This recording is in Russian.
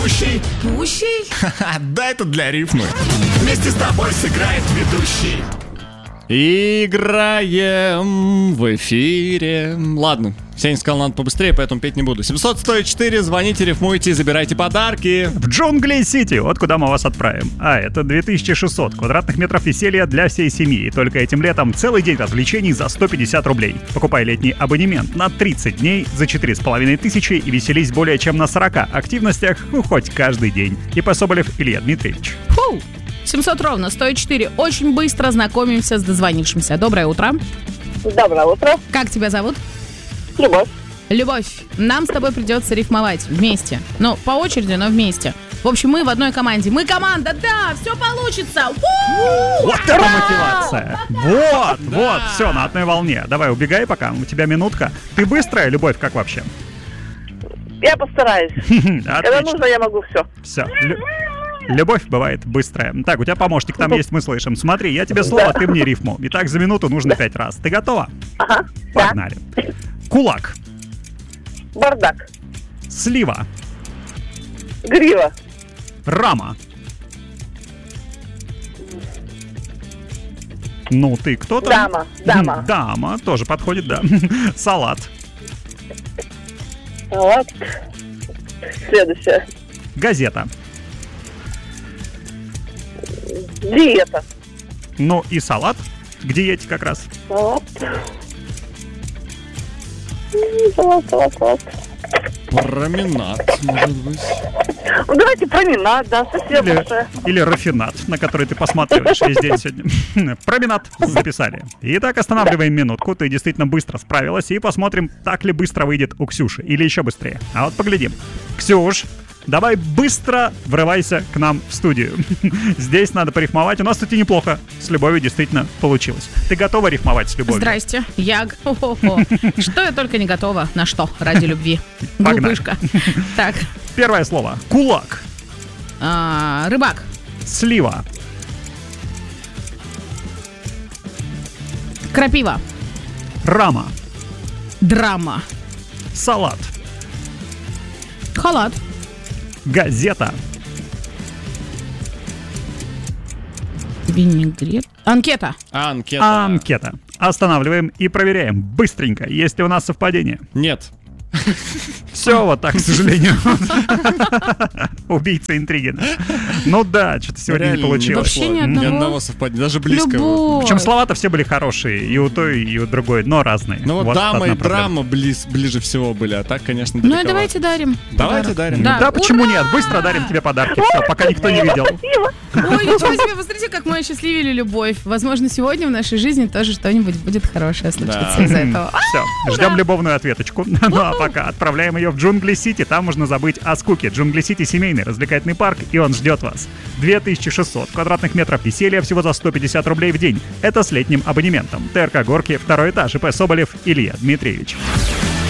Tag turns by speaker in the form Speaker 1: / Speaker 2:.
Speaker 1: Пущий?
Speaker 2: Да, это для рифмы.
Speaker 1: Вместе с тобой сыграет ведущий.
Speaker 2: Играем в эфире. Ладно, Сеня сказал, надо побыстрее, поэтому петь не буду. 700-104, звоните, рифмуйте, забирайте подарки.
Speaker 3: В Джунгли-Сити, вот куда мы вас отправим. А это 2600 квадратных метров веселья для всей семьи. И только этим летом целый день развлечений за 150 рублей. Покупай летний абонемент на 30 дней за 4500 и веселись более чем на 40 активностях, хоть каждый день. И.П. Соболев, Илья Дмитриевич.
Speaker 4: 700 ровно, 104. Очень быстро знакомимся с дозвонившимся. Доброе утро.
Speaker 5: Доброе утро.
Speaker 4: Как тебя зовут?
Speaker 5: Любовь.
Speaker 4: Любовь. Нам с тобой придется рифмовать вместе. Ну, по очереди, но вместе. В общем, мы в одной команде. Мы команда, да, все получится.
Speaker 3: Вот это мотивация. Вот, все, на одной волне. Давай, убегай пока, у тебя минутка. Ты быстрая, Любовь, как вообще?
Speaker 5: Я постараюсь. Когда нужно, я могу все.
Speaker 3: Все. Любовь бывает быстрая. Так, у тебя помощник там есть, мы слышим. Смотри, я тебе слово, ты мне рифму. Итак, за минуту нужно 5 раз. Ты готова?
Speaker 5: Ага.
Speaker 3: Погнали. Кулак.
Speaker 5: Бардак.
Speaker 3: Слива.
Speaker 5: Грива.
Speaker 3: Рама. Ну, ты кто там?
Speaker 5: Дама.
Speaker 3: Дама, тоже подходит, да. Салат.
Speaker 5: Салат. Следующее.
Speaker 3: Газета.
Speaker 5: Диета.
Speaker 3: Ну и салат. К диете как раз.
Speaker 5: Салат.
Speaker 2: Променад, может быть.
Speaker 5: Ну, давайте променад, да, совсем большая.
Speaker 3: Или рафинад, на который ты посматриваешь весь день сегодня. Променад записали. Итак, останавливаем минутку. Ты действительно быстро справилась. И посмотрим, так ли быстро выйдет у Ксюши. Или еще быстрее. А вот поглядим. Ксюш, давай быстро врывайся к нам в студию. Здесь надо порифмовать. У нас, кстати, неплохо. С Любовью действительно получилось. Ты готова рифмовать с Любовью?
Speaker 4: Здрасте. Я... Что я только не готова. На что? Ради любви. Глупышка. Так.
Speaker 3: Первое слово. Кулак.
Speaker 4: Рыбак.
Speaker 3: Слива.
Speaker 4: Крапива.
Speaker 3: Рама.
Speaker 4: Драма.
Speaker 3: Салат.
Speaker 4: Халат.
Speaker 3: Газета.
Speaker 4: Винегрет. Анкета.
Speaker 3: Анкета. Останавливаем и проверяем быстренько, есть ли у нас совпадение.
Speaker 2: Нет.
Speaker 3: Все вот так, к сожалению. Убийца интриги. Ну да, что-то сегодня не получилось.
Speaker 4: Вообще
Speaker 2: ни одного совпадения, даже близко.
Speaker 3: Причем слова-то все были хорошие, и у той, и у другой, но разные.
Speaker 2: Ну вот дама и драма ближе всего были, а так, конечно, далековато.
Speaker 4: Ну и давайте дарим.
Speaker 2: Давайте дарим.
Speaker 3: Да, почему нет? Быстро дарим тебе подарки. Все, пока никто не видел.
Speaker 4: Ой, ничего себе, посмотрите, как мы осчастливили Любовь. Возможно, сегодня в нашей жизни тоже что-нибудь будет хорошее случиться из-за этого.
Speaker 3: Все, ждем любовную ответочку. Ну а пока отправляем ее в Джунгли-Сити. Там можно забыть о скуке. Джунгли-Сити — семейный развлекательный парк, и он ждет вас. 2600 квадратных метров веселья всего за 150 рублей в день. Это с летним абонементом. ТРК «Горки», 2-й этаж. И.П. Соболев, Илья Дмитриевич.